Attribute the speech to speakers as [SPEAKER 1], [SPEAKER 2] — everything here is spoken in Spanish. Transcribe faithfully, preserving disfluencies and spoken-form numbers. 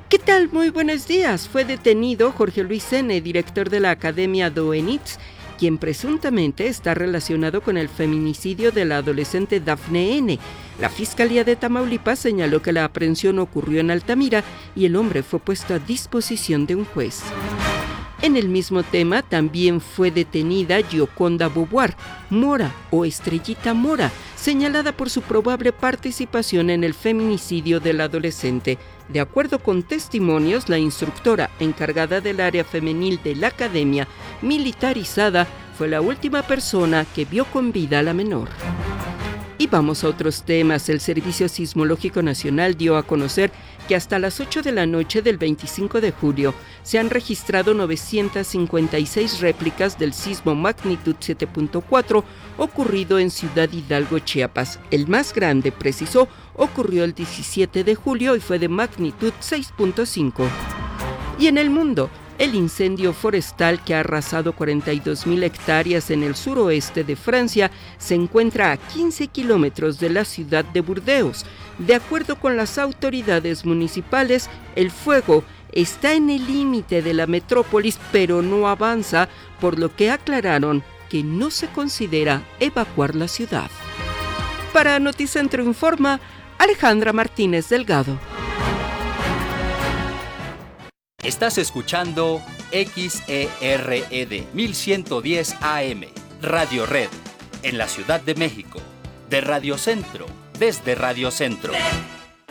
[SPEAKER 1] ¿Qué tal? Muy buenos días. Fue detenido Jorge Luis N., director de la Academia Doenitz, quien presuntamente está relacionado con el feminicidio de la adolescente Dafne N. La Fiscalía de Tamaulipas señaló que la aprehensión ocurrió en Altamira y el hombre fue puesto a disposición de un juez. En el mismo tema también fue detenida Gioconda Beauvoir Mora o Estrellita Mora, señalada por su probable participación en el feminicidio del adolescente. De acuerdo con testimonios, la instructora encargada del área femenil de la academia militarizada fue la última persona que vio con vida a la menor. Y vamos a otros temas. El Servicio Sismológico Nacional dio a conocer que hasta las ocho de la noche del veinticinco de julio se han registrado novecientas cincuenta y seis réplicas del sismo magnitud siete punto cuatro ocurrido en Ciudad Hidalgo, Chiapas. El más grande, precisó, ocurrió el diecisiete de julio y fue de magnitud seis punto cinco. Y en el mundo, el incendio forestal que ha arrasado cuarenta y dos mil hectáreas en el suroeste de Francia se encuentra a quince kilómetros de la ciudad de Burdeos. De acuerdo con las autoridades municipales, el fuego está en el límite de la metrópolis, pero no avanza, por lo que aclararon que no se considera evacuar la ciudad. Para Noticentro Informa, Alejandra Martínez Delgado.
[SPEAKER 2] Estás escuchando X E R E D mil ciento diez A M, Radio Red, en la Ciudad de México, de Radio Centro, desde Radio Centro.